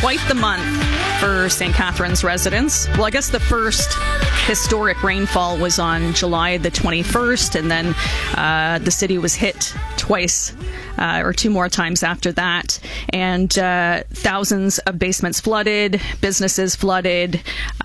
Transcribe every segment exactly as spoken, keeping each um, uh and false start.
quite the month for Saint Catharines residents. Well, I guess the first historic rainfall was on July the twenty-first, and then uh, the city was hit twice uh, or two more times after that. And uh, thousands of basements flooded, businesses flooded,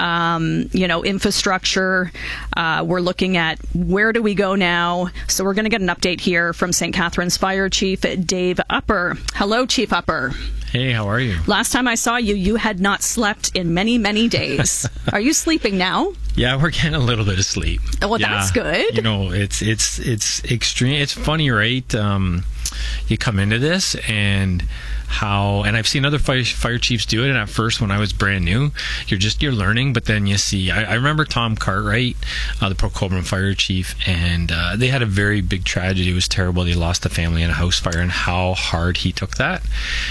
um, you know, infrastructure. Uh, we're looking at where do we go now? So we're going to get an update here from Saint Catharines Fire Chief Dave Upper. Hello, Chief Upper. Hey, how are you? Last time I saw you, you had not slept in many, many days. Are you sleeping now? Yeah, we're getting a little bit of sleep. Well, yeah, that's good. You know, it's it's it's extreme. It's funny, right? Um, you come into this and how, and I've seen other fire, fire chiefs do it. And at first, when I was brand new, you're just you're learning. But then you see, I, I remember Tom Cartwright, uh, the Port Colborne fire chief, and uh, they had a very big tragedy. It was terrible. They lost a family in a house fire, and how hard he took that.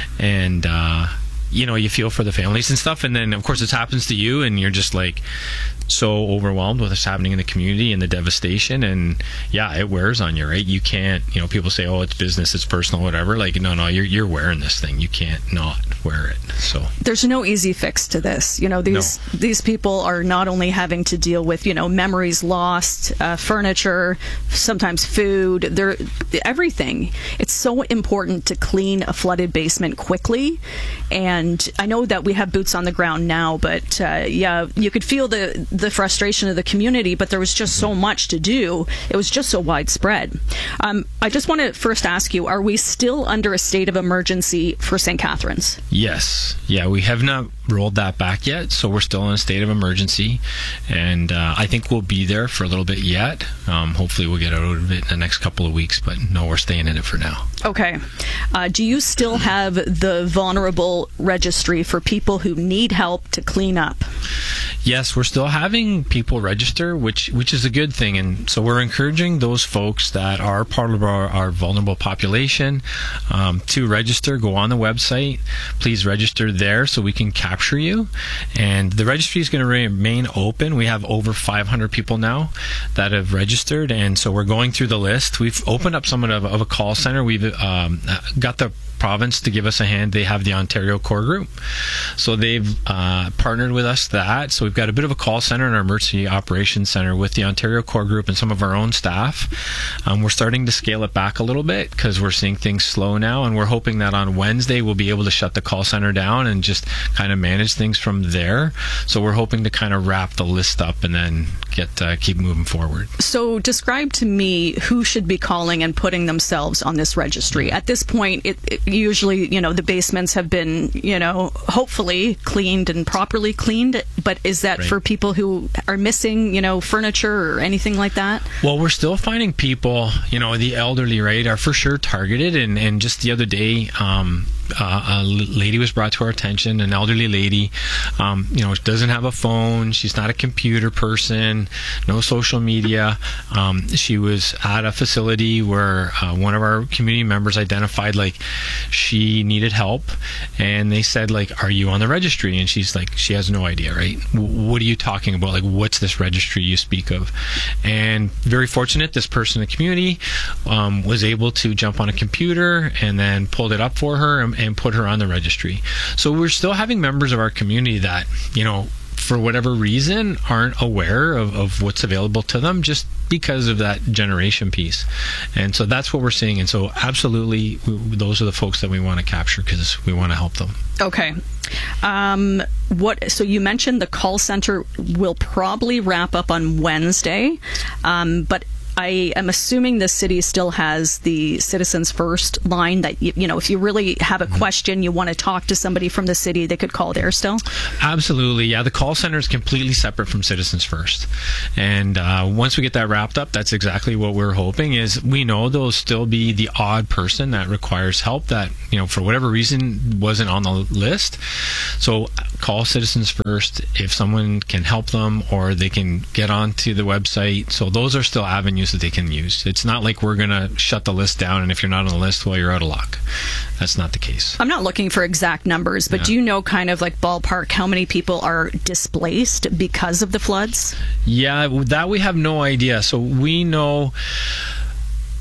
And uh, you know, you feel for the families and stuff. And then, of course, it happens to you, and you're just like so overwhelmed with what's happening in the community and the devastation. And yeah, it wears on you, right? You can't, you know, people say, oh, it's business, it's personal, whatever. Like, no, no, you're you're wearing this thing. You can't not wear it. So there's no easy fix to this. You know, these No. these people are not only having to deal with, you know, memories lost, uh, furniture, sometimes food, they're everything. It's so important to clean a flooded basement quickly. And I know that we have boots on the ground now, but uh, yeah, you could feel the the frustration of the community, but there was just so much to do. It was just so widespread. Um, I just want to first ask you, are we still under a state of emergency for Saint Catharines? yes, yeah, we have not rolled that back yet, so we're still in a state of emergency, and uh, I think we'll be there for a little bit yet. Um, hopefully we'll get out of it in the next couple of weeks, but no, we're staying in it for now. Okay. Uh, do you still have the vulnerable registry for people who need help to clean up? Yes, we're still having people register, which which is a good thing. And so we're encouraging those folks that are part of our, our vulnerable population um, to register. Go on the website. Please register there so we can capture you. And the registry is going to remain open. We have over five hundred people now that have registered. And so we're going through the list. We've opened up somewhat of, of a call center. We've um, got the province to give us a hand. They have the Ontario Core Group, so they've uh, partnered with us that. So we've got a bit of a call center in our emergency operations center with the Ontario Core Group and some of our own staff. Um, we're starting to scale it back a little bit because we're seeing things slow now, and we're hoping that on Wednesday we'll be able to shut the call center down and just kind of manage things from there. So we're hoping to kind of wrap the list up and then get uh, keep moving forward. So describe to me who should be calling and putting themselves on this registry. At this point, it, it usually, you know, the basements have been, you know, hopefully cleaned and properly cleaned, but is that Right. for people who are missing, you know, furniture or anything like that? Well, we're still finding people, you know, the elderly, right, are for sure targeted. And, and just the other day, um, uh, a lady was brought to our attention, an elderly lady, um, you know, doesn't have a phone. She's not a computer person, no social media. Um, she was at a facility where uh, one of our community members identified, like, she needed help. And they said, like, are you on the registry? And she's like, she has no idea, right? W- what are you talking about? Like, what's this registry you speak of? And very fortunate, this person in the community um, was able to jump on a computer and then pulled it up for her and, and put her on the registry. So we're still having members of our community that, you know, for whatever reason, aren't aware of, of what's available to them just because of that generation piece. And so that's what we're seeing. And so absolutely, we, those are the folks that we want to capture because we want to help them. Okay. Um, what? So you mentioned the call center will probably wrap up on Wednesday, um, but I am assuming the city still has the Citizens First line that, you, you know, if you really have a question, you want to talk to somebody from the city, they could call there still? Absolutely. Yeah, the call center is completely separate from Citizens First. And uh, once we get that wrapped up, that's exactly what we're hoping is we know there'll still be the odd person that requires help that, you know, for whatever reason wasn't on the list. So call Citizens First if someone can help them or they can get onto the website. So those are still avenues that they can use. It's not like we're going to shut the list down and if you're not on the list, well, you're out of luck. That's not the case. I'm not looking for exact numbers, but Yeah. do you know kind of like ballpark how many people are displaced because of the floods? Yeah, that we have no idea. So we know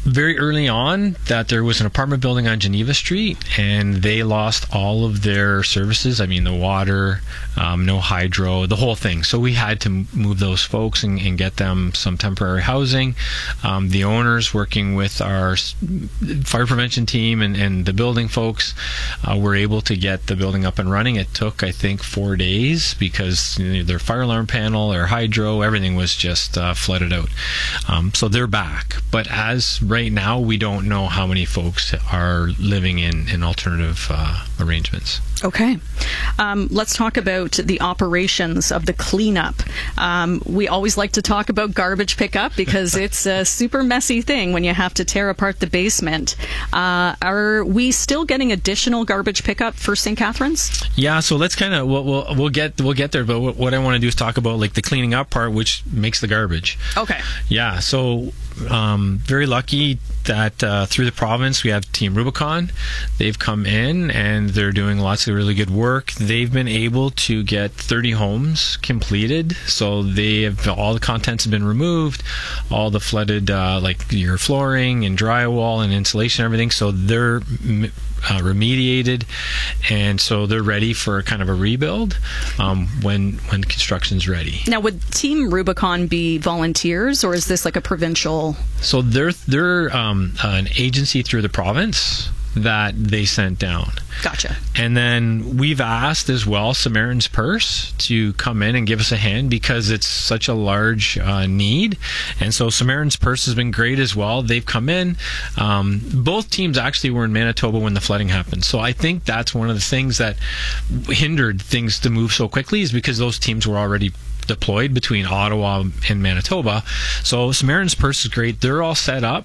very early on that there was an apartment building on Geneva Street, and they lost all of their services. I mean, the water, um, no hydro, the whole thing. So we had to move those folks and, and get them some temporary housing. Um, the owners, working with our fire prevention team and, and the building folks, uh, were able to get the building up and running. It took, I think, four days because you know, their fire alarm panel, their hydro, everything was just uh, flooded out. Um, so they're back. But as right now, we don't know how many folks are living in, in alternative uh, arrangements. Okay. Um, let's talk about the operations of the cleanup. Um, we always like to talk about garbage pickup because it's a super messy thing when you have to tear apart the basement. Uh, are we still getting additional garbage pickup for Saint Catharines? Yeah, so let's kind of we'll, we'll we'll get we'll get there. But what, what I want to do is talk about like the cleaning up part, which makes the garbage. Okay. Yeah. So um, very lucky that uh, through the province we have Team Rubicon. They've come in and they're doing lots of really good work. They've been able to get thirty homes completed. So they have all the contents have been removed, all the flooded uh, like your flooring and drywall and insulation, everything. So they're Uh, remediated, and so they're ready for kind of a rebuild um, when when construction's ready. Now, would Team Rubicon be volunteers, or is this like a provincial? So they're they're um, an agency through the province that they sent down. Gotcha. And then we've asked as well Samaritan's Purse to come in and give us a hand because it's such a large uh, need. And so Samaritan's Purse has been great as well. They've come in. Um, both teams actually were in Manitoba when the flooding happened. So I think that's one of the things that hindered things to move so quickly is because those teams were already deployed between Ottawa and Manitoba. So Samaritan's Purse is great. They're all set up,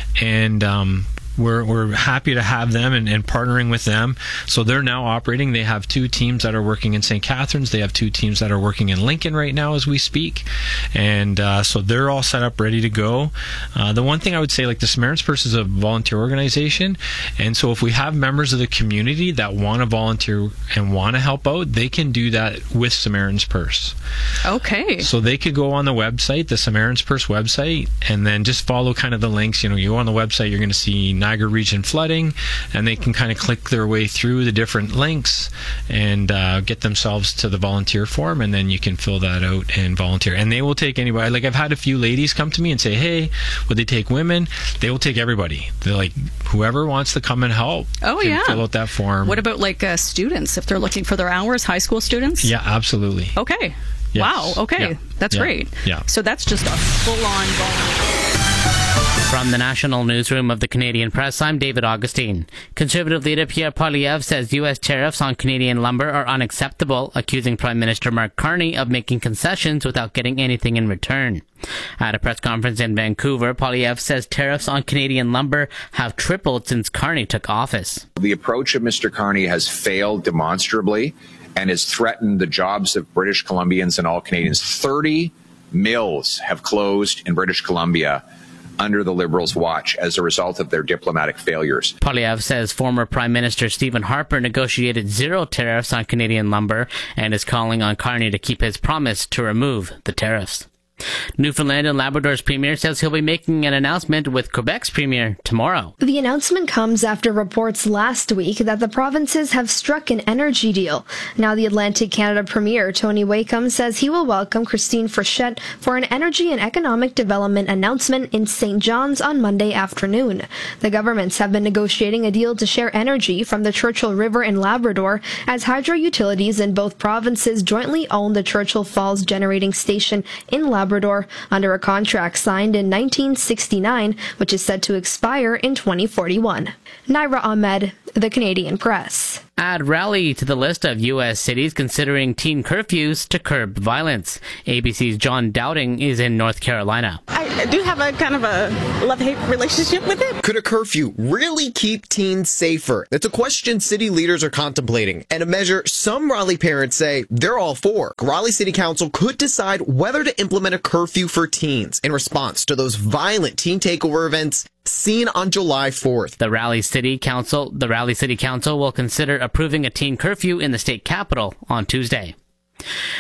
and um, We're we're happy to have them and, and partnering with them. So they're now operating. They have two teams that are working in Saint Catharines. They have two teams that are working in Lincoln right now as we speak. And uh, so they're all set up, ready to go. Uh, the one thing I would say, like the Samaritan's Purse is a volunteer organization. And so if we have members of the community that want to volunteer and want to help out, they can do that with Samaritan's Purse. Okay. So they could go on the website, the Samaritan's Purse website, and then just follow kind of the links. You know, you go on the website, you're going to see Niagara Region flooding, and they can kind of click their way through the different links and uh, get themselves to the volunteer form, and then you can fill that out and volunteer. And they will take anybody. Like I've had a few ladies come to me and say, hey, would they take women? They will take everybody. They're like, whoever wants to come and help. Oh, can yeah. Fill out that form. What about like uh, students, if they're looking for their hours, high school students? Yeah, absolutely. Okay. Yes. Wow. Okay. Yeah. That's yeah. great. Yeah. So that's just a full-on volunteer. From the National Newsroom of the Canadian Press, I'm David Augustine. Conservative leader Pierre Poilievre says U S tariffs on Canadian lumber are unacceptable, accusing Prime Minister Mark Carney of making concessions without getting anything in return. At a press conference in Vancouver, Poilievre says tariffs on Canadian lumber have tripled since Carney took office. The approach of Mister Carney has failed demonstrably and has threatened the jobs of British Columbians and all Canadians. thirty mills have closed in British Columbia under the Liberals' watch as a result of their diplomatic failures. Poilievre says former Prime Minister Stephen Harper negotiated zero tariffs on Canadian lumber and is calling on Carney to keep his promise to remove the tariffs. Newfoundland and Labrador's Premier says he'll be making an announcement with Quebec's Premier tomorrow. The announcement comes after reports last week that the provinces have struck an energy deal. Now the Atlantic Canada Premier, Tony Wakeham, says he will welcome Christine Frechette for an energy and economic development announcement in Saint John's on Monday afternoon. The governments have been negotiating a deal to share energy from the Churchill River in Labrador, as hydro utilities in both provinces jointly own the Churchill Falls Generating Station in Labrador. Labrador under a contract signed in nineteen sixty-nine, which is set to expire in twenty forty-one. Naira Ahmed, The Canadian Press. Add Raleigh to the list of U S cities considering teen curfews to curb violence. A B C's John Dowding is in North Carolina. I do have a kind of a love-hate relationship with it. Could a curfew really keep teens safer? That's a question city leaders are contemplating, and a measure some Raleigh parents say they're all for. Raleigh City Council could decide whether to implement a curfew for teens in response to those violent teen takeover events seen on July fourth. The Raleigh City Council, the Raleigh City Council will consider approving a teen curfew in the state capital on Tuesday.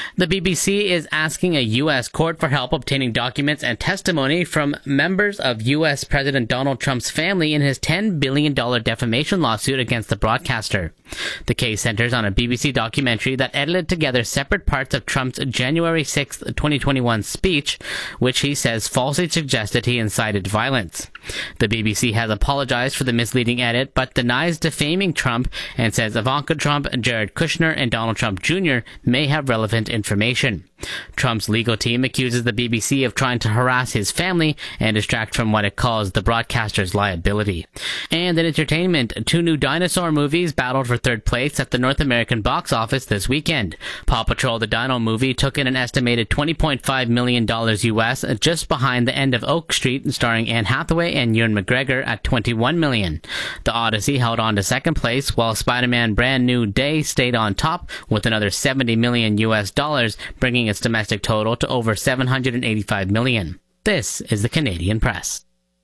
The B B C is asking a U S court for help obtaining documents and testimony from members of U S President Donald Trump's family in his ten billion dollars defamation lawsuit against the broadcaster. The case centers on a B B C documentary that edited together separate parts of Trump's January sixth, twenty twenty-one speech, which he says falsely suggested he incited violence. The B B C has apologized for the misleading edit, but denies defaming Trump and says Ivanka Trump, Jared Kushner, and Donald Trump Junior may have relevant information. Trump's legal team accuses the B B C of trying to harass his family and distract from what it calls the broadcaster's liability. And in entertainment, two new dinosaur movies battled for third place at the North American box office this weekend. Paw Patrol the Dino movie took in an estimated twenty point five million dollars U S, just behind The End of Oak Street, starring Anne Hathaway and Ewan McGregor, at twenty-one million dollars. The Odyssey held on to second place, while Spider-Man Brand New Day stayed on top with another seventy million U S dollars, bringing its domestic total to over seven hundred eighty-five million. This is the Canadian Press.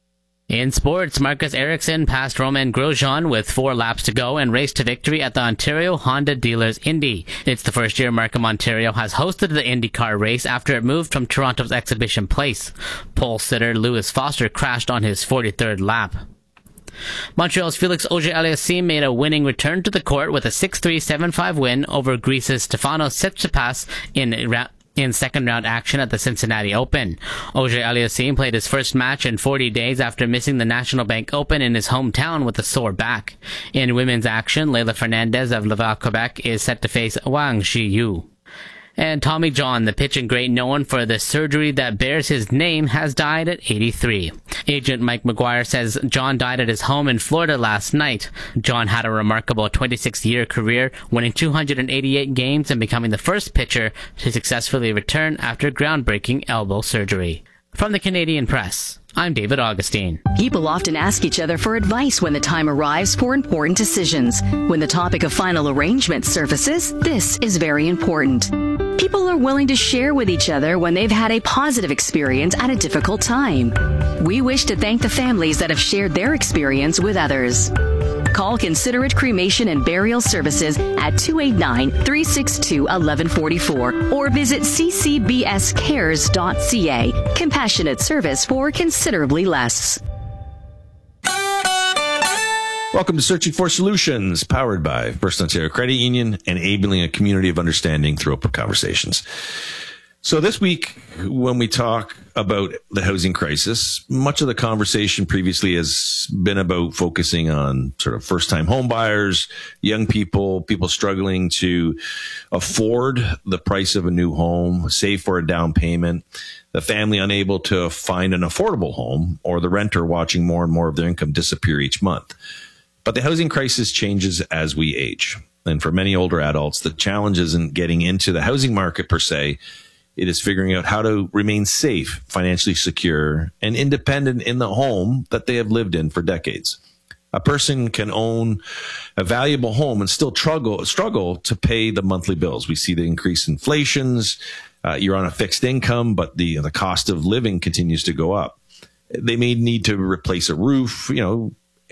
In sports, Marcus Ericsson passed Romain Grosjean with four laps to go and raced to victory at the Ontario Honda Dealers Indy. It's the first year Markham, Ontario has hosted the IndyCar race after it moved from Toronto's Exhibition Place. Pole sitter Lewis Foster crashed on his forty-third lap. Montreal's Felix Auger-Aliassime made a winning return to the court with a six three seven five win over Greece's Stefanos Tsitsipas in round in second-round action at the Cincinnati Open. Auger-Aliassime played his first match in forty days after missing the National Bank Open in his hometown with a sore back. In women's action, Leylah Fernandez of Laval, Quebec is set to face Wang Shiyu. And Tommy John, the pitching great known for the surgery that bears his name, has died at eighty-three. Agent Mike McGuire says John died at his home in Florida last night. John had a remarkable twenty-six-year career, winning two hundred eighty-eight games and becoming the first pitcher to successfully return after groundbreaking elbow surgery. From the Canadian Press, I'm David Augustine. People often ask each other for advice when the time arrives for important decisions. When the topic of final arrangement surfaces, this is very important. People are willing to share with each other when they've had a positive experience at a difficult time. We wish to thank the families that have shared their experience with others. Call Considerate Cremation and Burial Services at two eight nine, three six two, one one four four or visit c c b s cares dot c a. Compassionate service for considerably less. Welcome to Searching for Solutions, powered by First Ontario Credit Union, enabling a community of understanding through open conversations. So this week, when we talk about the housing crisis, much of the conversation previously has been about focusing on sort of first-time home buyers, young people, people struggling to afford the price of a new home, save for a down payment, the family unable to find an affordable home, or the renter watching more and more of their income disappear each month. But the housing crisis changes as we age. And for many older adults, the challenge isn't getting into the housing market per se. It is figuring out how to remain safe, financially secure, and independent in the home that they have lived in for decades. A person can own a valuable home and still struggle, struggle to pay the monthly bills. We see the increased inflations. Uh, you're on a fixed income, but the, the cost of living continues to go up. They may need to replace a roof, you know.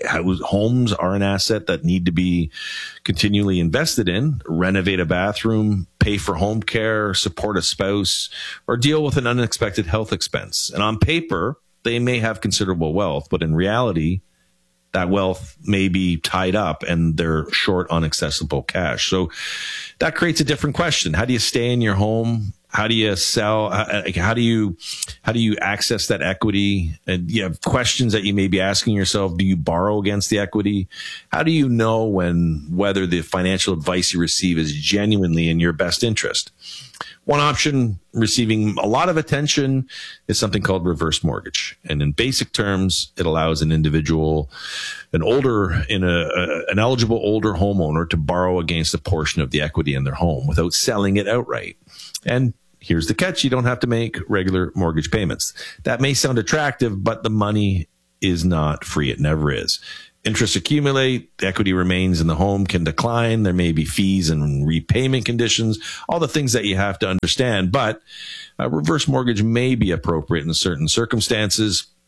Homes are an asset that need to be continually invested in, renovate a bathroom, pay for home care, support a spouse, or deal with an unexpected health expense. And on paper, they may have considerable wealth, but in reality, that wealth may be tied up and they're short on accessible cash. So that creates a different question. How do you stay in your home? How do you sell? How do you, how do you access that equity? And you have questions that you may be asking yourself. Do you borrow against the equity? How do you know when, whether the financial advice you receive is genuinely in your best interest? One option receiving a lot of attention is something called reverse mortgage. And in basic terms, it allows an individual, an older, in a, a an eligible older homeowner to borrow against a portion of the equity in their home without selling it outright. And here's the catch. You don't have to make regular mortgage payments. That may sound attractive, but the money is not free. It never is. Interest accumulate, the equity remains in the home, can decline. There may be fees and repayment conditions, all the things that you have to understand. But a reverse mortgage may be appropriate in certain circumstances.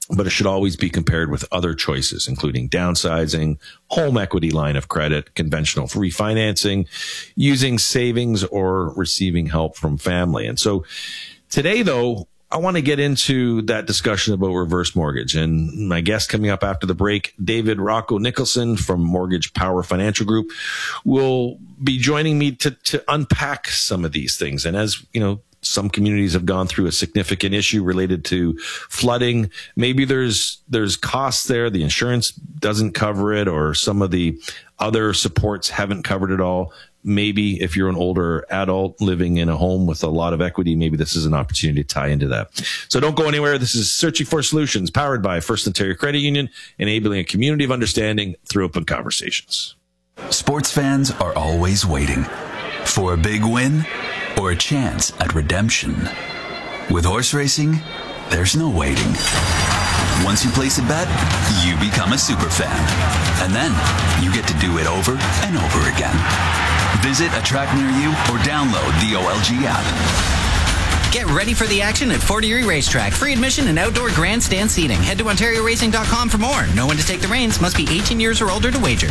but it should always be compared with other choices, including downsizing, home equity line of credit, conventional refinancing, using savings, or receiving help from family. And so today, though, I want to get into that discussion about reverse mortgage. And my guest coming up after the break, David Rocco Nicholson from Mortgage Power Financial Group, will be joining me to, to unpack some of these things. And as you know, some communities have gone through a significant issue related to flooding. Maybe there's there's costs there. The insurance doesn't cover it, or some of the other supports haven't covered it all. Maybe if you're an older adult living in a home with a lot of equity, maybe this is an opportunity to tie into that. So don't go anywhere. This is Searching for Solutions, powered by First Ontario Credit Union, enabling a community of understanding through open conversations. Sports fans are always waiting for a big win or a chance at redemption. With horse racing, there's no waiting. Once you place a bet, you become a super fan. And then you get to do it over and over again. Visit a track near you or download the O L G app. Get ready for the action at Fort Erie Racetrack. Free admission and outdoor grandstand seating. Head to ontario racing dot com for more. No one to take the reins. Must be eighteen years or older to wager.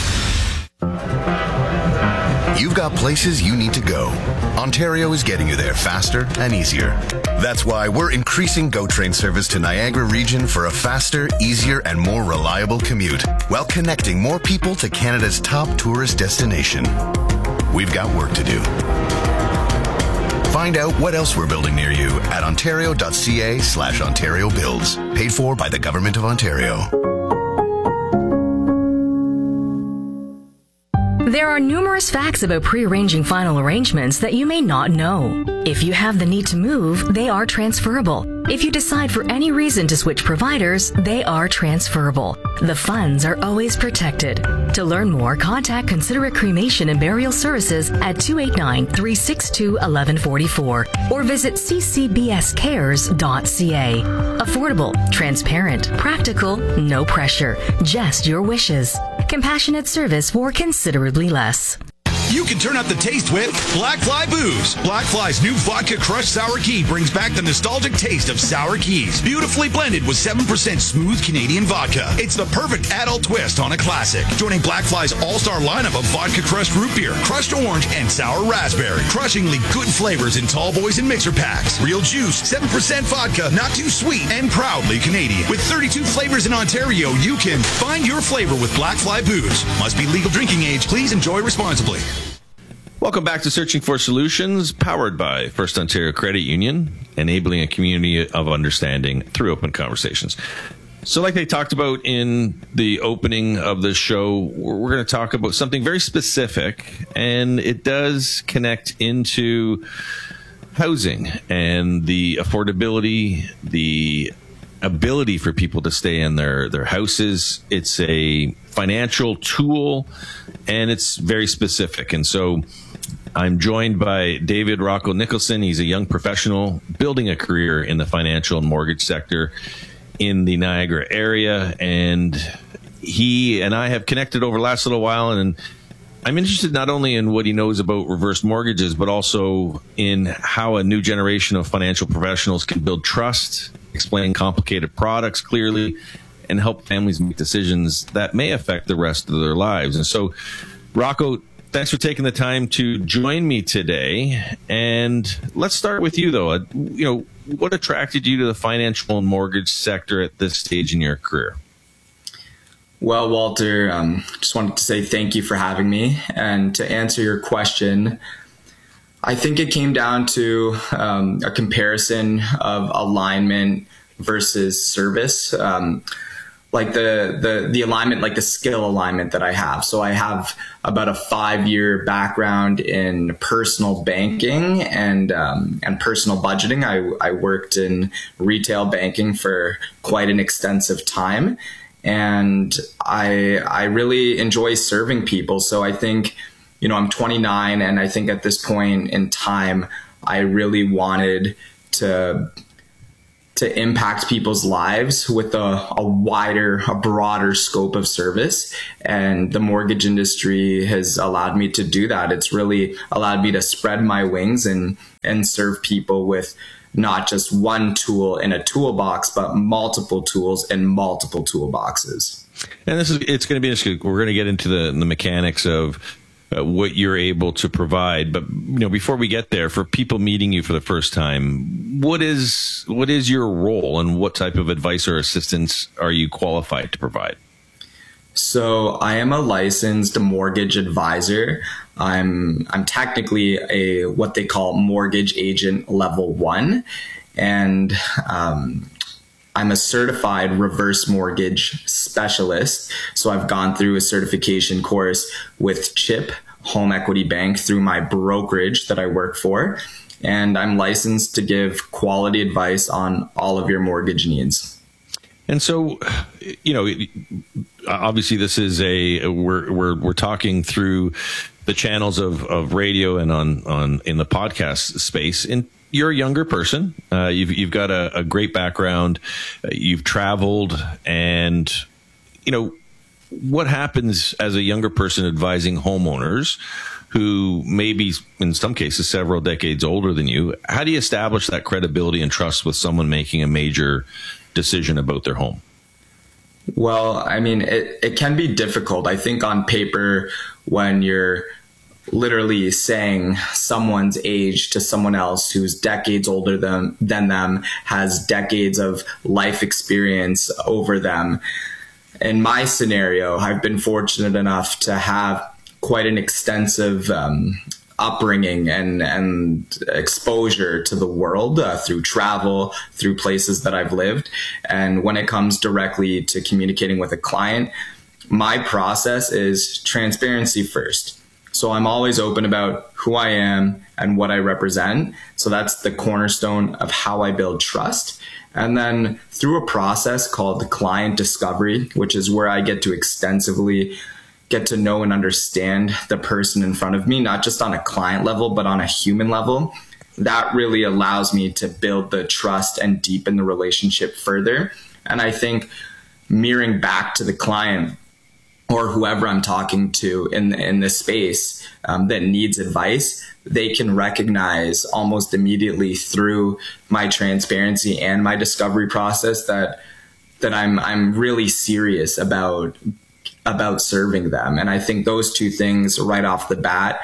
You've got places you need to go. Ontario is getting you there faster and easier. That's why we're increasing GO Train service to Niagara region for a faster, easier, and more reliable commute, while connecting more people to Canada's top tourist destination. We've got work to do. Find out what else we're building near you at ontario.ca slash Ontario Builds. Paid for by the Government of Ontario. There are numerous facts about pre-arranging final arrangements that you may not know. If you have the need to move, they are transferable. If you decide for any reason to switch providers, they are transferable. The funds are always protected. To learn more, contact Considerate Cremation and Burial Services at two eight nine, three six two, one one four four or visit c c b s cares dot c a. Affordable, transparent, practical, no pressure, just your wishes. Compassionate service for considerably less. You can turn up the taste with Black Fly Booze. Black Fly's new Vodka Crushed Sour Key brings back the nostalgic taste of sour keys. Beautifully blended with seven percent smooth Canadian vodka. It's the perfect adult twist on a classic. Joining Black Fly's all-star lineup of Vodka Crushed Root Beer, Crushed Orange, and Sour Raspberry. Crushingly good flavors in tall boys and mixer packs. Real juice, seven percent vodka, not too sweet, and proudly Canadian. With thirty-two flavors in Ontario, you can find your flavor with Black Fly Booze. Must be legal drinking age. Please enjoy responsibly. Welcome back to Searching for Solutions, powered by First Ontario Credit Union, enabling a community of understanding through open conversations. So like they talked about in the opening of the show, we're going to talk about something very specific, and it does connect into housing and the affordability, the ability for people to stay in their, their houses. It's a financial tool, and it's very specific. And so I'm joined by David Rocco Nicholson. He's a young professional building a career in the financial and mortgage sector in the Niagara area. And he and I have connected over the last little while, and I'm interested not only in what he knows about reverse mortgages, but also in how a new generation of financial professionals can build trust, explain complicated products clearly, and help families make decisions that may affect the rest of their lives. And so, Rocco, thanks for taking the time to join me today. And let's start with you, though. You know, what attracted you to the financial and mortgage sector at this stage in your career? Well, Walter, um, just wanted to say thank you for having me. And to answer your question, I think it came down to um, a comparison of alignment versus service. Um, like the, the, the alignment, like the skill alignment that I have. So I have about a five year background in personal banking and, um, and personal budgeting. I, I worked in retail banking for quite an extensive time. And I, I really enjoy serving people. So I think, you know, I'm twenty-nine, and I think at this point in time, I really wanted to, to to impact people's lives with a, a wider, a broader scope of service. And the mortgage industry has allowed me to do that. It's really allowed me to spread my wings and, and serve people with not just one tool in a toolbox, but multiple tools in multiple toolboxes. And this is, it's going to be interesting. We're going to get into the, the mechanics of Uh, what you're able to provide. But, you know, before we get there, for people meeting you for the first time, what is what is your role and what type of advice or assistance are you qualified to provide? So I am a licensed mortgage advisor. I'm I'm technically a what they call mortgage agent level one, and um, I'm a certified reverse mortgage specialist. So I've gone through a certification course with CHIP Home Equity Bank through my brokerage that I work for. And I'm licensed to give quality advice on all of your mortgage needs. And so, you know, obviously this is a, we're, we're, we're talking through the channels of, of radio and on, on, in the podcast space. And you're a younger person. Uh, you've, you've got a, a great background. Uh, you've traveled, and, you know, what happens as a younger person advising homeowners who may be, in some cases, several decades older than you? How do you establish that credibility and trust with someone making a major decision about their home? Well, I mean, it, it can be difficult. I think on paper, when you're literally saying someone's age to someone else who's decades older than, than them, has decades of life experience over them. In my scenario, I've been fortunate enough to have quite an extensive um, upbringing and, and exposure to the world uh, through travel, through places that I've lived. And when it comes directly to communicating with a client, my process is transparency first. So I'm always open about who I am and what I represent. So that's the cornerstone of how I build trust. And then through a process called client discovery, which is where I get to extensively get to know and understand the person in front of me, not just on a client level, but on a human level. That really allows me to build the trust and deepen the relationship further. And I think mirroring back to the client or whoever I'm talking to in, in this space um, that needs advice, they can recognize almost immediately through my transparency and my discovery process that that I'm I'm really serious about about serving them. And I think those two things right off the bat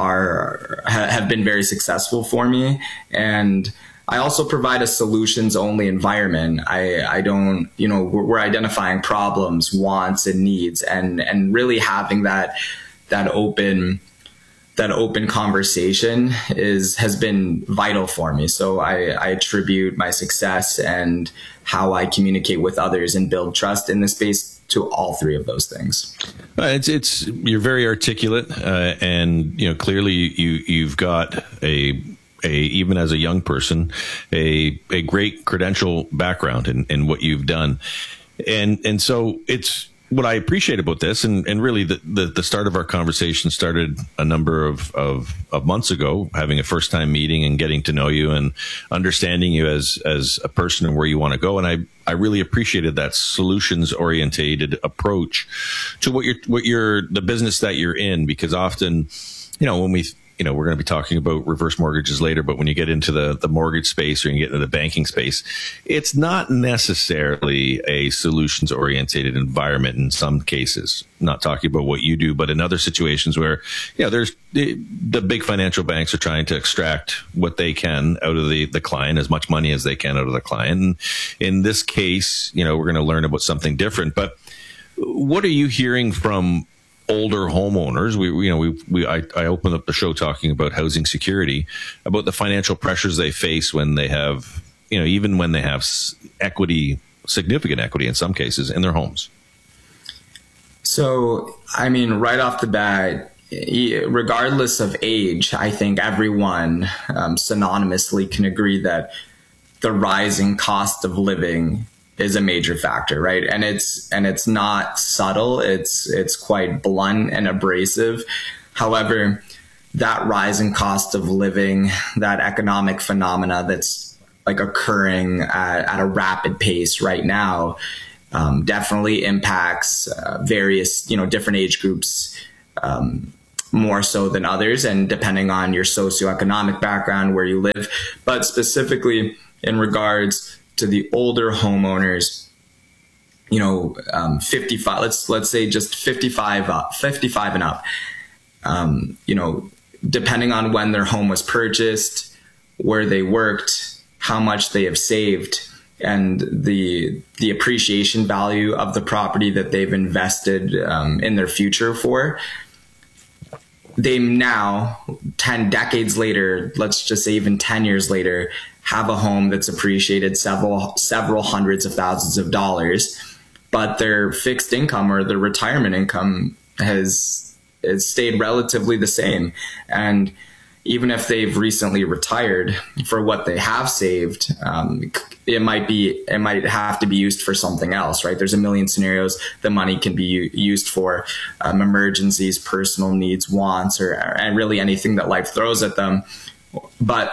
are ha, have been very successful for me. And I also provide a solutions only environment. I, I don't, you know, we're, we're identifying problems, wants, and needs, and, and really having that, that open, that open conversation is, has been vital for me. So I, I attribute my success and how I communicate with others and build trust in this space to all three of those things. Uh, it's, it's, you're very articulate, uh, and, you know, clearly you, you've got a, A, even as a young person, a a great credential background in, in what you've done. And and so it's what I appreciate about this, and, and really the, the, the start of our conversation started a number of, of, of months ago, having a first time meeting and getting to know you and understanding you as, as a person and where you want to go. And I, I really appreciated that solutions orientated approach to what you're, what you're, the business that you're in, because often, you know, when we, you know, we're going to be talking about reverse mortgages later, but when you get into the, the mortgage space or you get into the banking space, it's not necessarily a solutions orientated environment in some cases. Not talking about what you do, but in other situations where, you know, there's the, the big financial banks are trying to extract what they can out of the, the client, as much money as they can out of the client. And in this case, you know, we're going to learn about something different. But what are you hearing from older homeowners? We, you know, we, we, I, I opened up the show talking about housing security, about the financial pressures they face when they have, you know, even when they have equity, significant equity in some cases in their homes. So, I mean, right off the bat, regardless of age, I think everyone um, synonymously can agree that the rising cost of living is a major factor, right? And it's, and it's not subtle. It's, it's quite blunt and abrasive. However, that rising cost of living, that economic phenomena that's like occurring at, at a rapid pace right now um, definitely impacts uh, various, you know, different age groups um, more so than others, and depending on your socioeconomic background, where you live. But specifically in regards to the older homeowners, you know, um, fifty-five, let's, let's say just fifty-five up, fifty-five and up, um, you know, depending on when their home was purchased, where they worked, how much they have saved, and the the appreciation value of the property that they've invested um, in their future for, they now, ten decades later, let's just say even ten years later, have a home that's appreciated several several hundreds of thousands of dollars, but their fixed income or their retirement income has, has stayed relatively the same. And even if they've recently retired, for what they have saved, um, it might be, it might have to be used for something else, right? There's a million scenarios the money can be u- used for, um, emergencies, personal needs, wants, or, and really anything that life throws at them. But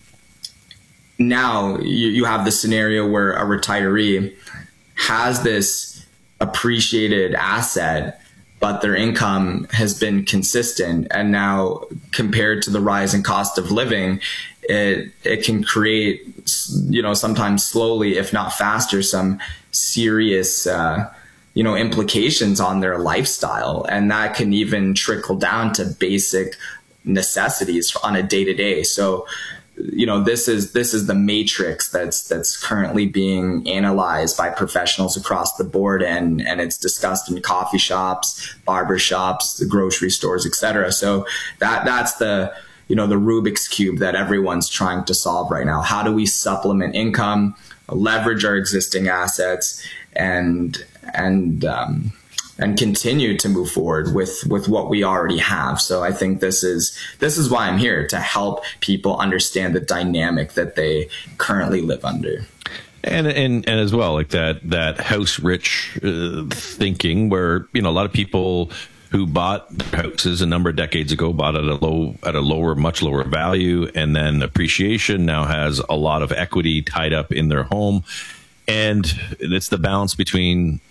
now you, you have the scenario where a retiree has this appreciated asset, but their income has been consistent. And now, compared to the rising cost of living, it it can create, you know, sometimes slowly, if not faster, some serious, uh, you know, implications on their lifestyle. And that can even trickle down to basic necessities on a day to day. So, you know, this is this is the matrix that's that's currently being analyzed by professionals across the board, and and it's discussed in coffee shops, barber shops, the grocery stores, et cetera. So that that's the, you know, the Rubik's Cube that everyone's trying to solve right now. How do we supplement income, leverage our existing assets, and and um, and continue to move forward with, with what we already have. So I think this is this is why I'm here, to help people understand the dynamic that they currently live under. And and and as well, like that that house rich uh, thinking, where, you know, a lot of people who bought their houses a number of decades ago bought at a low at a lower, much lower value, and then appreciation now has a lot of equity tied up in their home, and it's the balance between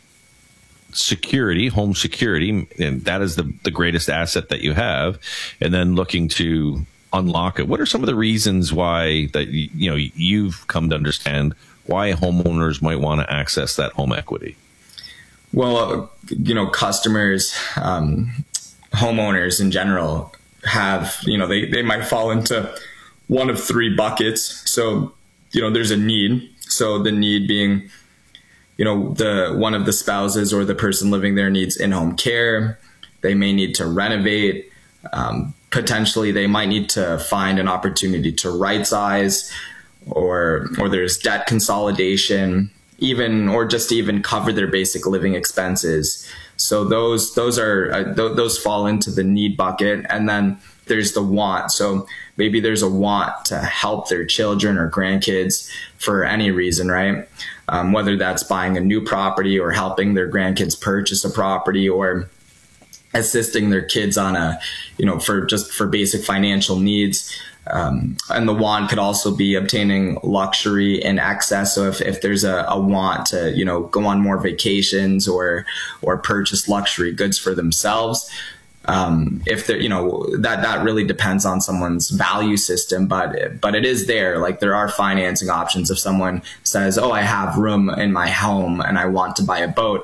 security, home security, and that is the the greatest asset that you have, and then looking to unlock it. What are some of the reasons why that, you know, you've come to understand why homeowners might want to access that home equity? Well, uh, you know, customers, um, homeowners in general have, you know, they, they might fall into one of three buckets. So, you know, there's a need. So the need being, you know, the one of the spouses or the person living there needs in-home care. They may need to renovate. Um, potentially, they might need to find an opportunity to right-size, or or there's debt consolidation, even or just even cover their basic living expenses. So those those are uh, th- those fall into the need bucket, and then there's the want. So maybe there's a want to help their children or grandkids for any reason, right? Um, whether that's buying a new property or helping their grandkids purchase a property, or assisting their kids on a, you know, for just for basic financial needs. Um, and the want could also be obtaining luxury in excess. So if, if there's a, a want to, you know, go on more vacations or or purchase luxury goods for themselves, um, if they're, you know, that that really depends on someone's value system. But but it is there. Like, there are financing options. If someone says, "Oh, I have room in my home and I want to buy a boat,"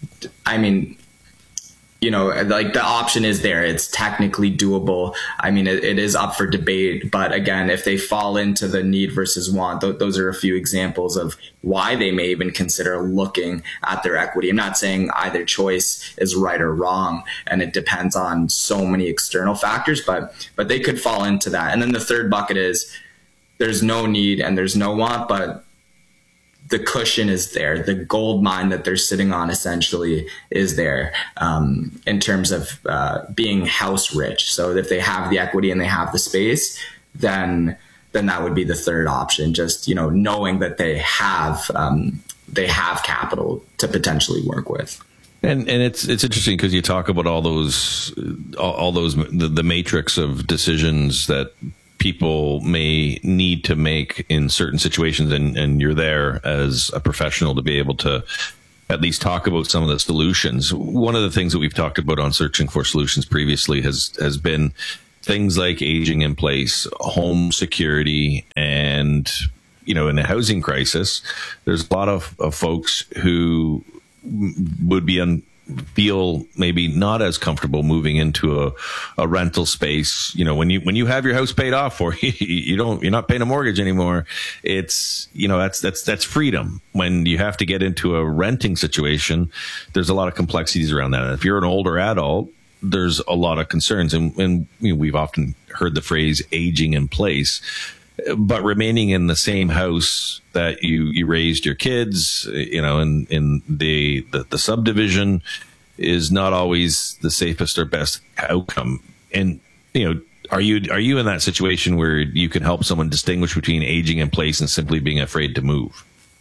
I mean, you know, like, the option is there. It's technically doable. I mean, it, it is up for debate. But again, if they fall into the need versus want, th- those are a few examples of why they may even consider looking at their equity. I'm not saying either choice is right or wrong, and it depends on so many external factors, but but they could fall into that. And then the third bucket is there's no need and there's no want, but the cushion is there. The gold mine that they're sitting on essentially is there, um, in terms of uh, being house rich. So if they have the equity and they have the space, then then that would be the third option. Just, you know, knowing that they have um, they have capital to potentially work with. And and it's it's interesting because you talk about all those all, all those the, the matrix of decisions that people may need to make in certain situations, and, and you're there as a professional to be able to at least talk about some of the solutions. One of the things that we've talked about on Searching for Solutions previously has has been things like aging in place, home security, and, you know, in a housing crisis, there's a lot of, of folks who would be un, feel maybe not as comfortable moving into a, a rental space. You know, when you when you have your house paid off for, you, you don't you're not paying a mortgage anymore. It's, you know, that's that's that's freedom. When you have to get into a renting situation, there's a lot of complexities around that. And if you're an older adult, there's a lot of concerns, and, and you know, we've often heard the phrase aging in place. But remaining in the same house that you, you raised your kids, you know, in, in the, the, the subdivision is not always the safest or best outcome. And, you know, are you, are you in that situation where you can help someone distinguish between aging in place and simply being afraid to move?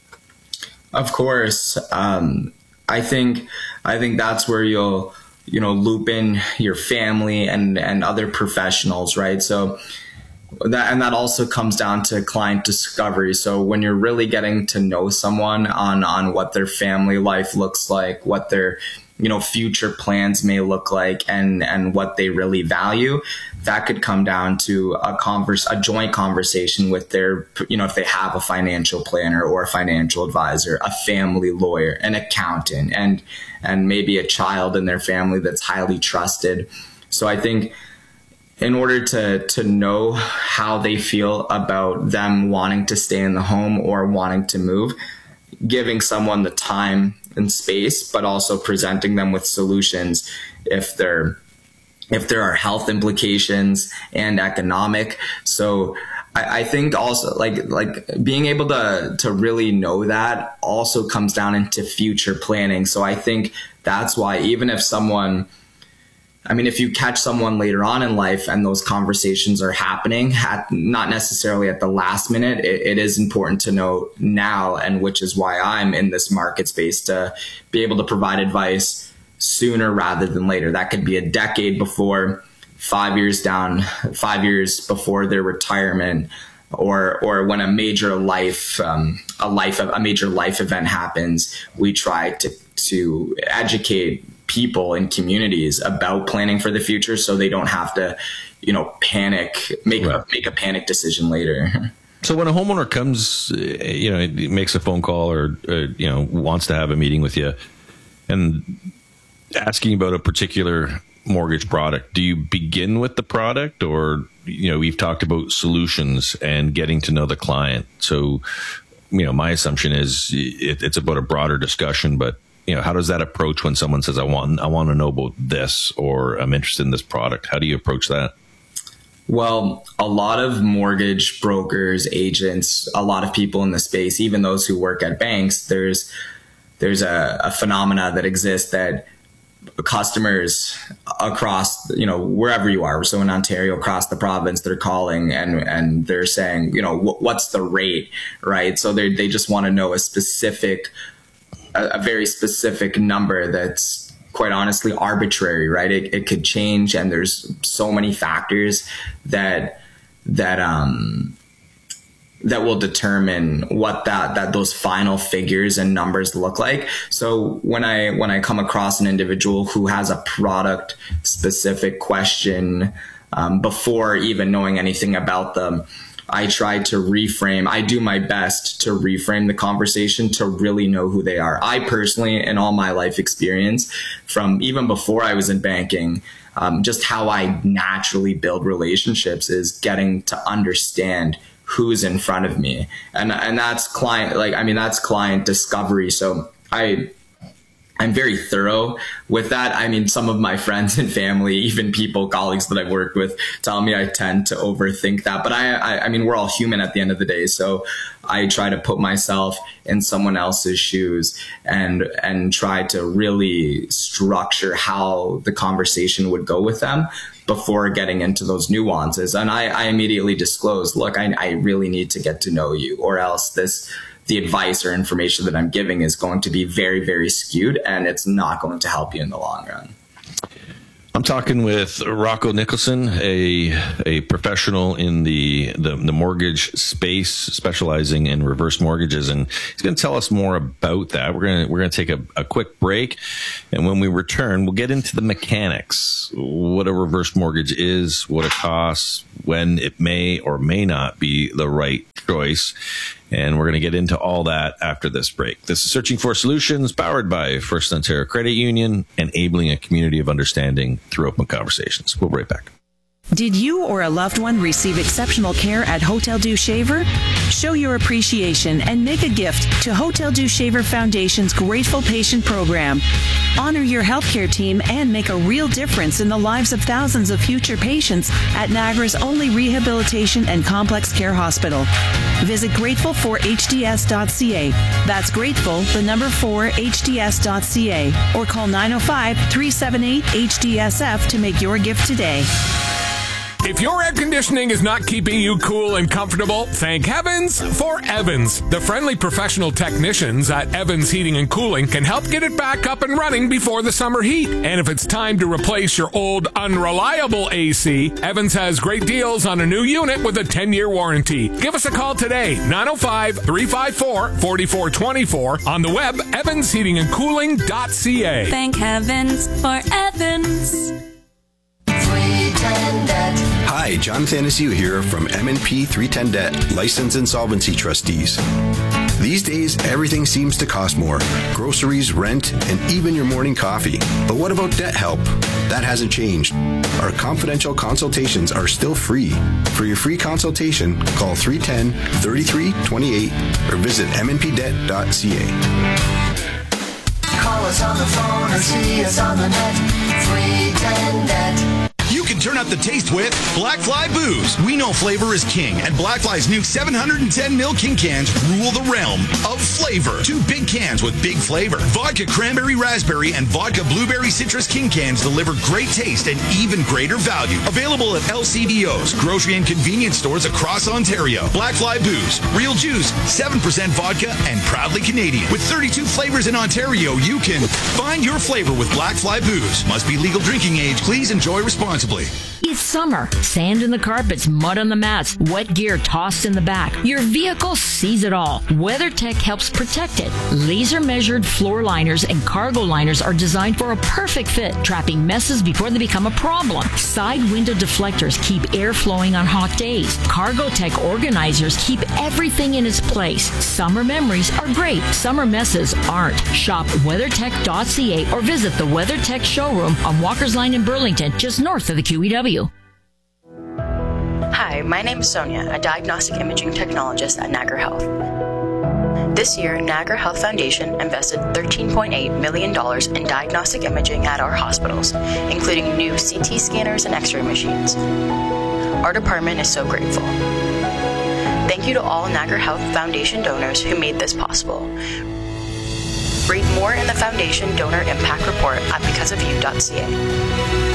Of course. Um, I think, I think that's where you'll, you know, loop in your family and, and other professionals, right? So, That, and that also comes down to client discovery. So when you're really getting to know someone on, on what their family life looks like, what their, you know, future plans may look like, and, and what they really value, that could come down to a converse, a joint conversation with their, you know, if they have a financial planner or a financial advisor, a family lawyer, an accountant, and, and maybe a child in their family that's highly trusted. So I think, in order to, to know how they feel about them wanting to stay in the home or wanting to move, giving someone the time and space, but also presenting them with solutions if there, if there are health implications and economic. So I, I think also like, like being able to, to really know that also comes down into future planning. So I think that's why even if someone, I mean, if you catch someone later on in life and those conversations are happening, at, not necessarily at the last minute, it, it is important to know now, and which is why I'm in this market space, to be able to provide advice sooner rather than later. That could be a decade before, five years down, five years before their retirement, or or when a major life um, a life a major life event happens. We try to to educate people in communities about planning for the future, so they don't have to, you know, panic, make right. a, make a panic decision later. So when a homeowner comes, you know, makes a phone call or, uh, you know, wants to have a meeting with you and asking about a particular mortgage product, do you begin with the product, or, you know, we've talked about solutions and getting to know the client. So, you know, my assumption is it, it's about a broader discussion, but, you know, how does that approach when someone says, I want, I want to know about this, or I'm interested in this product? How do you approach that? Well, a lot of mortgage brokers, agents, a lot of people in the space, even those who work at banks, there's, there's a, a phenomena that exists that customers across, you know, wherever you are, so in Ontario, across the province, they're calling and, and they're saying, you know, what's the rate, right? So they they just want to know a specific a very specific number that's quite honestly arbitrary, right? It, it could change, and there's so many factors that that um that will determine what that that those final figures and numbers look like. So when I when I come across an individual who has a product specific question um, before even knowing anything about them, I try to reframe. I do my best to reframe the conversation to really know who they are. I personally, in all my life experience, from even before I was in banking, um, just how I naturally build relationships is getting to understand who's in front of me. And, and that's client, like, I mean, that's client discovery. So I, I'm very thorough with that. I mean, some of my friends and family, even people, colleagues that I've worked with, tell me I tend to overthink that. But I, I, I mean, we're all human at the end of the day. So I try to put myself in someone else's shoes and, and try to really structure how the conversation would go with them before getting into those nuances. And I, I immediately disclose, look, I, I really need to get to know you, or else this, the advice or information that I'm giving is going to be very, very skewed, and it's not going to help you in the long run. I'm talking with Rocco Nicholson, a a professional in the, the, the mortgage space, specializing in reverse mortgages, and he's going to tell us more about that. We're going to we're going to take a, a quick break, and when we return, we'll get into the mechanics, what a reverse mortgage is, what it costs, when it may or may not be the right choice. And we're going to get into all that after this break. This is Searching for Solutions, powered by First Ontario Credit Union, enabling a community of understanding through open conversations. We'll be right back. Did you or a loved one receive exceptional care at Hotel Dieu Shaver? Show your appreciation and make a gift to Hotel Dieu Shaver Foundation's Grateful Patient Program. Honor your healthcare team and make a real difference in the lives of thousands of future patients at Niagara's only rehabilitation and complex care hospital. Visit grateful for h d s dot c a. That's grateful, the number four, h d s dot c a. Or call nine oh five, three seven eight, H D S F to make your gift today. If your air conditioning is not keeping you cool and comfortable, thank heavens for Evans. The friendly professional technicians at Evans Heating and Cooling can help get it back up and running before the summer heat. And if it's time to replace your old, unreliable A C, Evans has great deals on a new unit with a ten-year warranty. Give us a call today, nine oh five, three five four, four four two four, on the web, evans heating and cooling dot c a. Thank heavens for Evans. Hi, John Thanasiu here from M and P three ten Debt, Licensed Insolvency Trustees. These days, everything seems to cost more. Groceries, rent, and even your morning coffee. But what about debt help? That hasn't changed. Our confidential consultations are still free. For your free consultation, call three one zero, three three two eight or visit m n p debt dot c a. Call us on the phone or see us on the net. three ten Debt. You can turn up the taste with Black Fly Booze. We know flavor is king, and Black Fly's new seven hundred ten milliliter king cans rule the realm of flavor. Two big cans with big flavor. Vodka cranberry raspberry and vodka blueberry citrus king cans deliver great taste and even greater value. Available at L C B Os, grocery and convenience stores across Ontario. Black Fly Booze, real juice, seven percent vodka, and proudly Canadian. With thirty-two flavors in Ontario, you can find your flavor with Black Fly Booze. Must be legal drinking age. Please enjoy responsibly. It's summer. Sand in the carpets, mud on the mats, wet gear tossed in the back. Your vehicle sees it all. WeatherTech helps protect it. Laser measured floor liners and cargo liners are designed for a perfect fit, trapping messes before they become a problem. Side window deflectors keep air flowing on hot days. CargoTech organizers keep everything in its place. Summer memories are great. Summer messes aren't. Shop weather tech dot c a or visit the WeatherTech showroom on Walker's Line in Burlington, just north of the Q E W. Hi, my name is Sonia, a diagnostic imaging technologist at Niagara Health. This year, Niagara Health Foundation invested thirteen point eight million dollars in diagnostic imaging at our hospitals, including new C T scanners and X-ray machines. Our department is so grateful. Thank you to all Niagara Health Foundation donors who made this possible. Read more in the Foundation Donor Impact Report at because of you dot c a.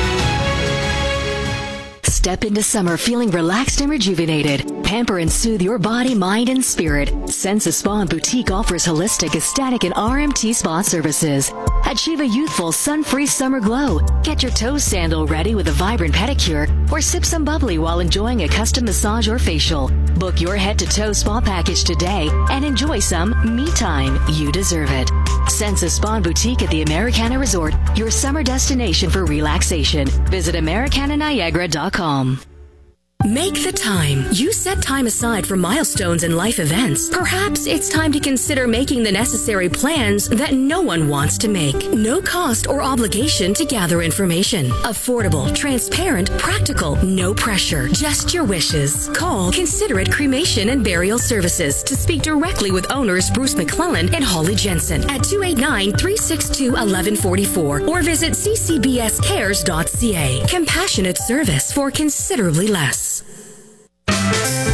Step into summer feeling relaxed and rejuvenated. Pamper and soothe your body, mind, and spirit. Sensa Spa and Boutique offers holistic, aesthetic, and R M T spa services. Achieve a youthful, sun-free summer glow. Get your toe sandal ready with a vibrant pedicure, or sip some bubbly while enjoying a custom massage or facial. Book your head-to-toe spa package today and enjoy some me time. You deserve it. Sensa Spa and Boutique at the Americana Resort, your summer destination for relaxation. Visit americana niagara dot com. Make the time. You set time aside for milestones and life events. Perhaps it's time to consider making the necessary plans that no one wants to make. No cost or obligation to gather information. Affordable, transparent, practical, no pressure. Just your wishes. Call Considerate Cremation and Burial Services to speak directly with owners Bruce McClellan and Holly Jensen at two eight nine, three six two, one one four four or visit c c b s cares dot c a. Compassionate service for considerably less. Now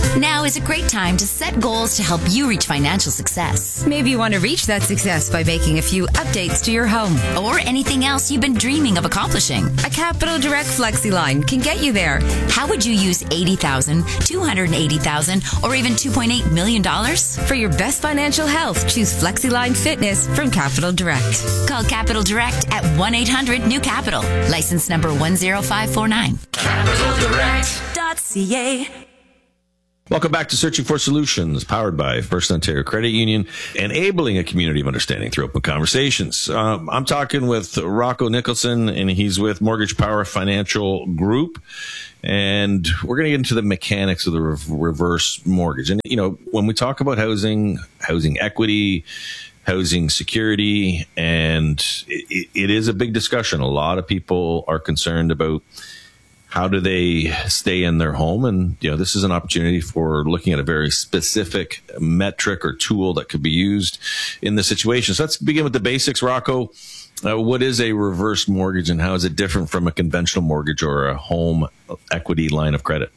Now is a great time to set goals to help you reach financial success. Maybe you want to reach that success by making a few updates to your home. Or anything else you've been dreaming of accomplishing. A Capital Direct FlexiLine can get you there. How would you use eighty thousand dollars, two hundred eighty thousand dollars, or even two point eight million dollars? For your best financial health, choose FlexiLine Fitness from Capital Direct. Call Capital Direct at one eight hundred new capital. License number one zero five four nine. capital direct dot c a. Welcome back to Searching for Solutions, powered by First Ontario Credit Union, enabling a community of understanding through open conversations. Um, I'm talking with Rocco Nicholson, and he's with Mortgage Power Financial Group. And we're going to get into the mechanics of the re- reverse mortgage. And, you know, when we talk about housing, housing equity, housing security, and it, it is a big discussion. A lot of people are concerned about how do they stay in their home? And, you know, this is an opportunity for looking at a very specific metric or tool that could be used in this situation. So let's begin with the basics. Rocco, uh, what is a reverse mortgage and how is it different from a conventional mortgage or a home equity line of credit?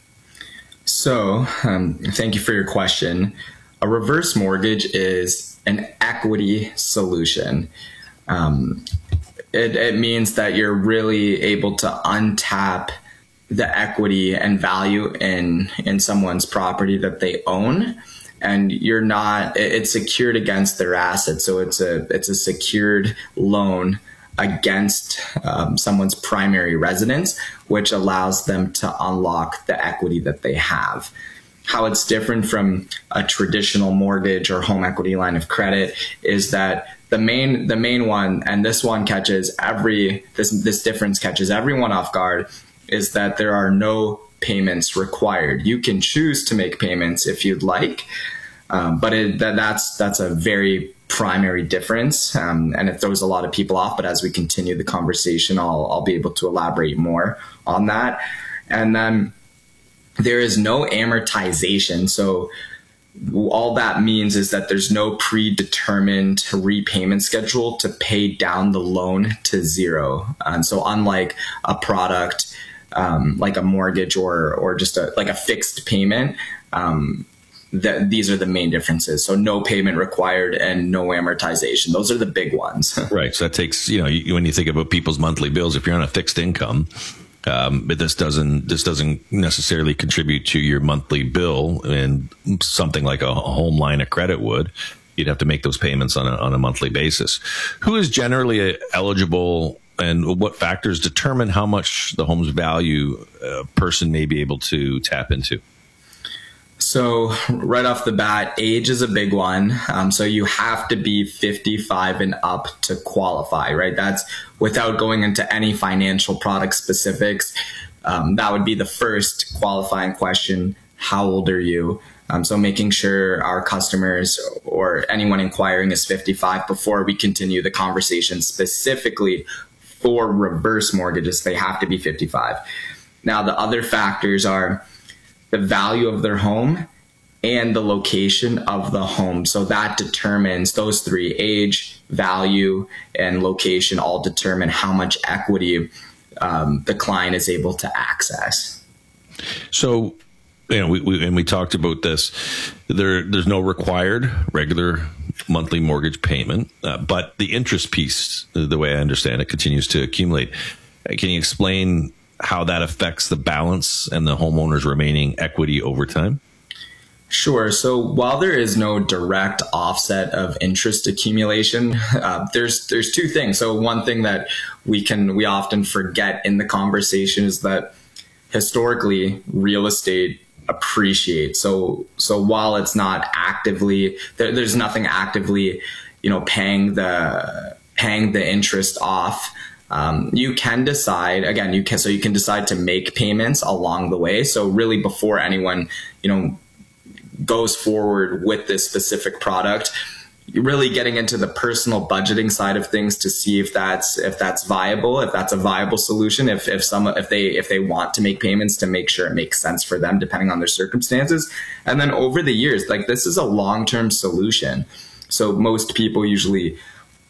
So um, thank you for your question. A reverse mortgage is an equity solution. Um, It, it means that you're really able to untap the equity and value in in someone's property that they own, and you're not. It's secured against their assets, so it's a it's a secured loan against um, someone's primary residence, which allows them to unlock the equity that they have. How it's different from a traditional mortgage or home equity line of credit is that the main the main one, and this one catches every this this difference catches everyone off guard, is that there are no payments required. You can choose to make payments if you'd like, um, but it, that, that's that's a very primary difference, um, and it throws a lot of people off. But as we continue the conversation, I'll I'll be able to elaborate more on that. And then there is no amortization. So all that means is that there's no predetermined repayment schedule to pay down the loan to zero. And so unlike a product um, like a mortgage or or just a, like a fixed payment, um, that these are the main differences. So no payment required and no amortization. Those are the big ones. Right. So that takes, you know, you, when you think about people's monthly bills, if you're on a fixed income, Um, but this doesn't this doesn't necessarily contribute to your monthly bill, and something like a, a home line of credit would. You'd have to make those payments on a, on a monthly basis. Who is generally eligible, and what factors determine how much the home's value a person may be able to tap into? So right off the bat, age is a big one. Um, so you have to be fifty-five and up to qualify, right? That's without going into any financial product specifics. Um, that would be the first qualifying question. How old are you? Um, so making sure our customers or anyone inquiring is fifty-five before we continue the conversation specifically for reverse mortgages. They have to be fifty-five. Now, the other factors are the value of their home and the location of the home. So that determines those three: age, value, and location all determine how much equity um, the client is able to access. So, you know, we, we and we talked about this. There, there's no required regular monthly mortgage payment, uh, but the interest piece, the way I understand it, continues to accumulate. Uh, can you explain how that affects the balance and the homeowner's remaining equity over time? Sure. So while there is no direct offset of interest accumulation, uh, there's there's two things. So one thing that we can we often forget in the conversation is that historically real estate appreciates. So so while it's not actively there, there's nothing actively, you know, paying the paying the interest off. Um, you can decide, again, you can, so you can decide to make payments along the way. So really before anyone, you know, goes forward with this specific product, you're really getting into the personal budgeting side of things to see if that's, if that's viable, if that's a viable solution, if, if some, if they, if they want to make payments, to make sure it makes sense for them depending on their circumstances. And then over the years, like, this is a long-term solution. So most people usually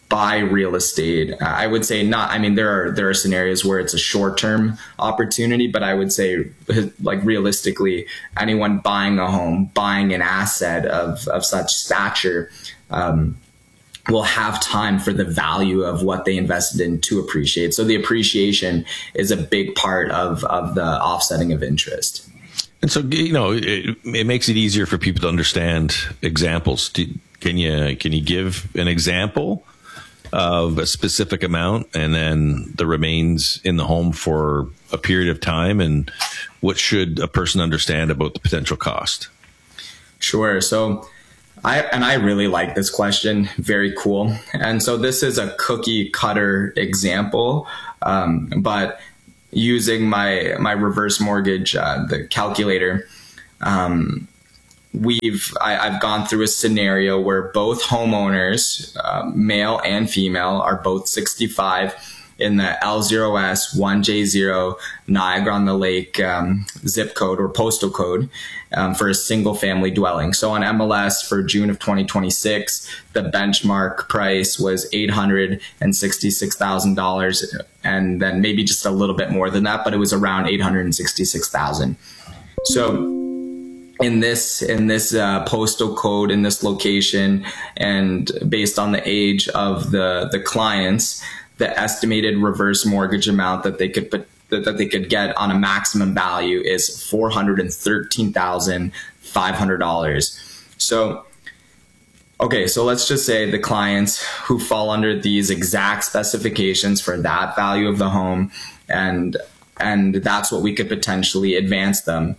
buy real estate. I would say not, I mean, there are, there are scenarios where it's a short-term opportunity, but I would say like realistically, anyone buying a home, buying an asset of, of such stature, um, will have time for the value of what they invested in to appreciate. So the appreciation is a big part of, of the offsetting of interest. And so, you know, it, it makes it easier for people to understand examples. Do, can you, can you give an example of a specific amount and then the remains in the home for a period of time? And what should a person understand about the potential cost? Sure. So I, and I really like this question. Very cool. And so this is a cookie cutter example, um, but using my, my reverse mortgage, uh, the calculator, um, we've, I, I've gone through a scenario where both homeowners, uh, male and female, are both sixty-five in the L zero S one J zero Niagara-on-the-Lake um, zip code or postal code um, for a single family dwelling. So on M L S for June of twenty twenty-six, the benchmark price was eight hundred sixty-six thousand dollars, and then maybe just a little bit more than that, but it was around eight hundred sixty-six thousand dollars. So in this in this uh, postal code, in this location, and based on the age of the the clients, the estimated reverse mortgage amount that they could put, that they could get on a maximum value is four hundred thirteen thousand five hundred dollars. So, okay, so let's just say the clients who fall under these exact specifications for that value of the home, and and that's what we could potentially advance them.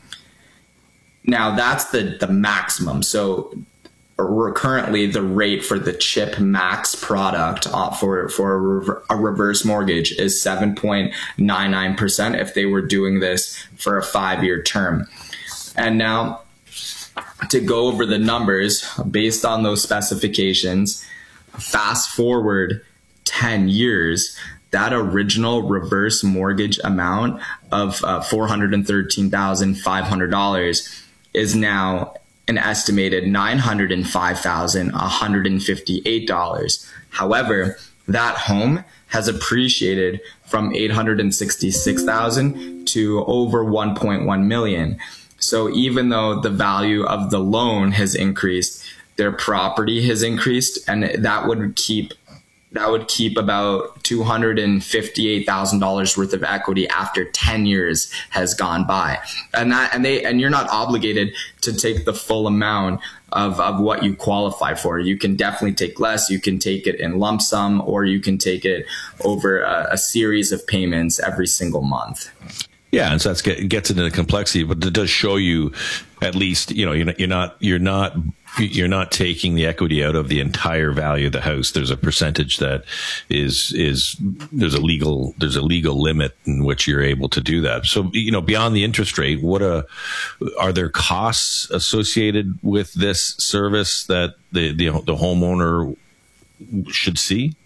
Now that's the the maximum. So we're currently the rate for the CHIP Max product uh, for for a, rever a reverse mortgage is seven point nine nine percent if they were doing this for a five-year term. And now to go over the numbers based on those specifications, fast forward ten years, that original reverse mortgage amount of uh, four hundred thirteen thousand five hundred dollars is now an estimated nine hundred five thousand one hundred fifty-eight dollars. However, that home has appreciated from eight hundred sixty-six thousand dollars to over one point one million dollars. So even though the value of the loan has increased, their property has increased, and that would keep that would keep about two hundred fifty-eight thousand dollars worth of equity after ten years has gone by. And that, and they, and you're not obligated to take the full amount of, of what you qualify for. You can definitely take less. You can take it in lump sum, or you can take it over a, a series of payments every single month. Yeah, and so that's get, gets into the complexity, but it does show you, at least, you know, you're not, you're not, you're not, you're not taking the equity out of the entire value of the house. There's a percentage that is is there's a legal there's a legal limit in which you're able to do that. So, you know, beyond the interest rate, what a are there costs associated with this service that the the, the homeowner should see?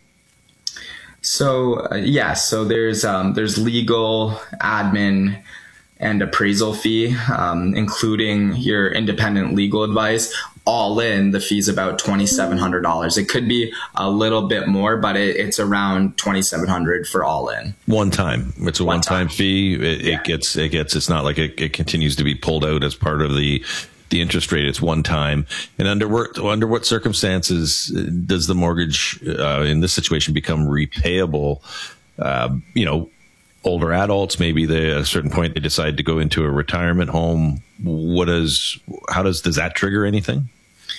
So uh, yes, yeah, so there's um, there's legal, admin, and appraisal fee, um, including your independent legal advice. All in, the fee's about twenty-seven hundred dollars. It could be a little bit more, but it, it's around twenty-seven hundred dollars for all in. One time. It's a one, one time. time fee. It, yeah. it gets. It gets. It's not like it, it continues to be pulled out as part of the. The interest rate, it's one time. And under what, under what circumstances does the mortgage uh, in this situation become repayable? Uh, you know, older adults, maybe they, at a certain point they decide to go into a retirement home. What is, how does, does that trigger anything?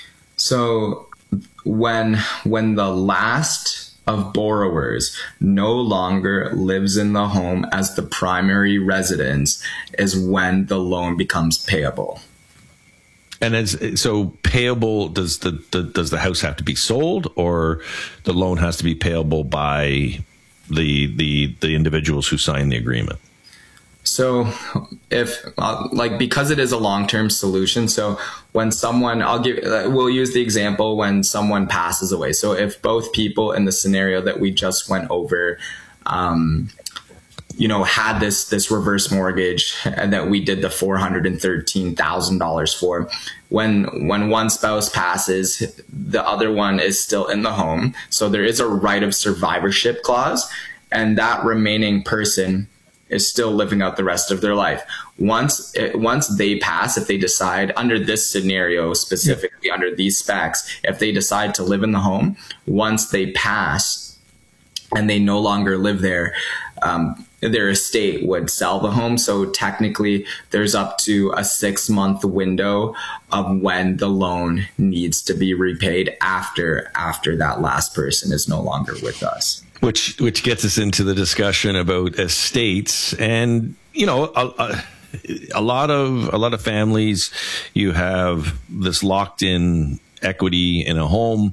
So when, when the last of borrowers no longer lives in the home as the primary residence is when the loan becomes payable. And as, so payable, does the, the does the house have to be sold, or the loan has to be payable by the the the individuals who sign the agreement? So if uh, like, because it is a long-term solution, so when someone, I'll give, uh, we'll use the example when someone passes away. So if both people in the scenario that we just went over, um, you know, had this this reverse mortgage and that we did the four hundred thirteen thousand dollars for. When when one spouse passes, the other one is still in the home. So there is a right of survivorship clause, and that remaining person is still living out the rest of their life. Once once they pass, if they decide under this scenario, specifically yeah. under these specs, if they decide to live in the home, once they pass and they no longer live there, um, their estate would sell the home. So technically there's up to a six month window of when the loan needs to be repaid after after that last person is no longer with us. Which which gets us into the discussion about estates, and you know, a, a, a lot of a lot of families, you have this locked in equity in a home,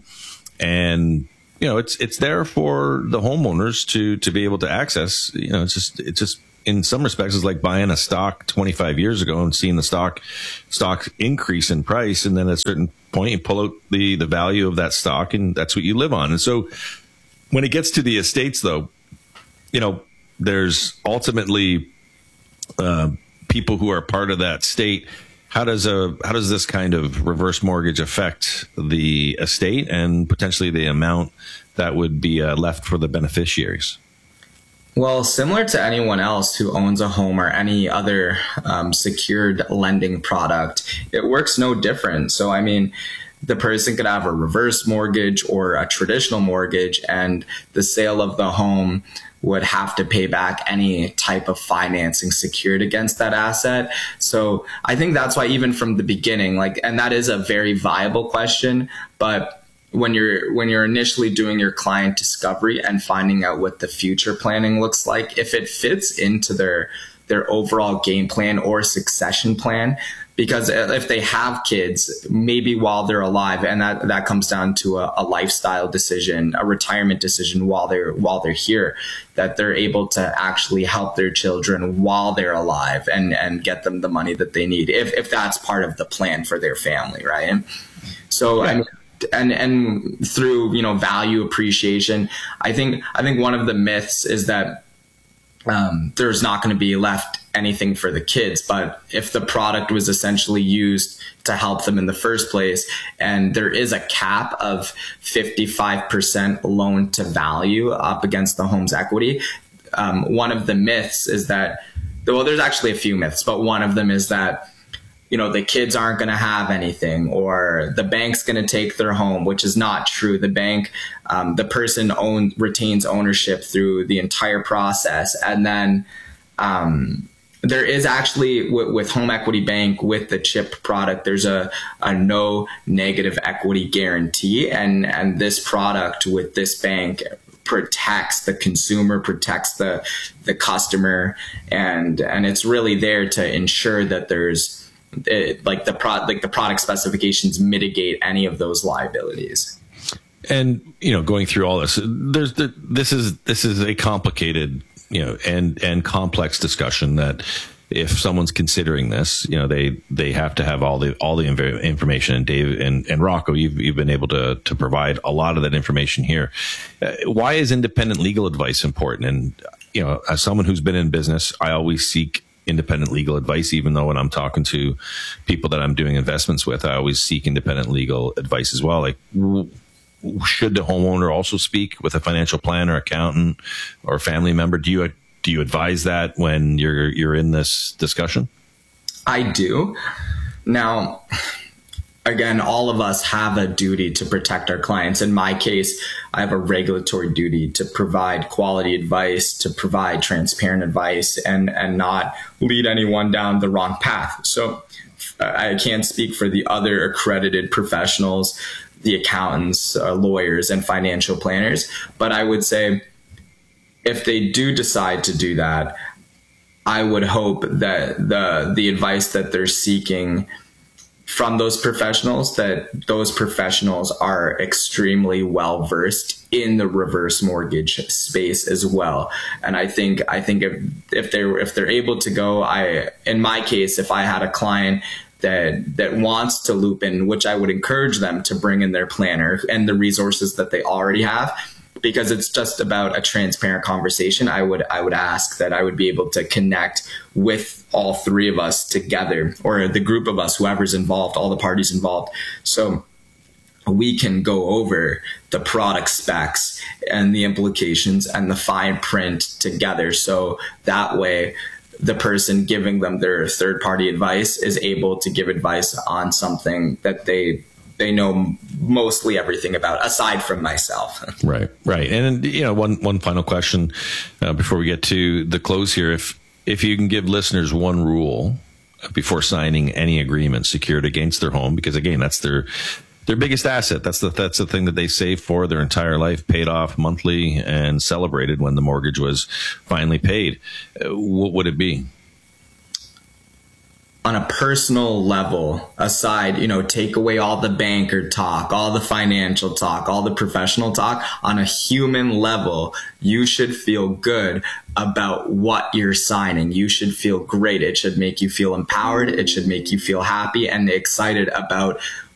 and you know, it's it's there for the homeowners to to be able to access. You know, it's just it's just in some respects it's like buying a stock twenty-five years ago and seeing the stock stock increase in price, and then at a certain point you pull out the the value of that stock, and that's what you live on. And so when it gets to the estates, though, you know, there's ultimately uh, people who are part of that state. How does a how does this kind of reverse mortgage affect the estate and potentially the amount that would be uh, left for the beneficiaries? Well, similar to anyone else who owns a home or any other um, secured lending product, it works no different. So, I mean, the person could have a reverse mortgage or a traditional mortgage, and the sale of the home would have to pay back any type of financing secured against that asset. So I think that's why even from the beginning, like, and that is a very viable question, but when you're when you're initially doing your client discovery and finding out what the future planning looks like, if it fits into their their overall game plan or succession plan, because if they have kids, maybe while they're alive, and that, that comes down to a, a lifestyle decision, a retirement decision while they're while they're here, that they're able to actually help their children while they're alive and, and get them the money that they need, if if that's part of the plan for their family, right? So yeah. I mean, and and through, you know, value appreciation, I think I think one of the myths is that Um, there's not going to be left anything for the kids. But if the product was essentially used to help them in the first place, and there is a cap of fifty-five percent loan to value up against the home's equity, um, one of the myths is that, well, there's actually a few myths, but one of them is that, you know, the kids aren't going to have anything, or the bank's going to take their home, which is not true. The bank, um, the person own, retains ownership through the entire process. And then um, there is actually, w- with Home Equity Bank, with the CHIP product, there's a, a no negative equity guarantee. And, and this product with this bank protects the consumer, protects the, the customer. And, and it's really there to ensure that there's, It, like the pro, like the product specifications mitigate any of those liabilities. And you know, going through all this, there's the, this is this is a complicated, you know, and and complex discussion that if someone's considering this, you know, they they have to have all the all the inv- information. And Dave and, and Rocco, you've you've been able to to provide a lot of that information here. Uh, why is independent legal advice important? And you know, as someone who's been in business, I always seek independent legal advice, even though when I'm talking to people that I'm doing investments with, I always seek independent legal advice as well. Like, w- should the homeowner also speak with a financial planner, accountant, or a family member? Do you do you advise that when you're you're in this discussion? I do. Now, again, all of us have a duty to protect our clients. In my case, I have a regulatory duty to provide quality advice, to provide transparent advice, and, and not lead anyone down the wrong path. So I can't speak for the other accredited professionals, the accountants, uh, lawyers, and financial planners. But I would say if they do decide to do that, I would hope that the the advice that they're seeking from those professionals, that those professionals are extremely well versed in the reverse mortgage space as well. And I think I think if if they're if they're able to go, I in my case, if I had a client that that wants to loop in, which I would encourage them to bring in their planner and the resources that they already have. because it's just about a transparent conversation, I would I would ask that I would be able to connect with all three of us together, or the group of us, whoever's involved, all the parties involved. So we can go over the product specs and the implications and the fine print together. So that way, the person giving them their third party advice is able to give advice on something that they they know mostly everything about, aside from myself. Right, right. And, you know, one one final question uh, before we get to the close here. If if you can give listeners one rule before signing any agreement secured against their home, because again, that's their their biggest asset. That's the that's the thing that they save for their entire life, paid off monthly and celebrated when the mortgage was finally paid. Uh, what would it be? On a personal level, aside, you know, take away all the banker talk, all the financial talk, all the professional talk, on a human level, you should feel good about what you're signing. You should feel great. It should make you feel empowered. It should make you feel happy and excited about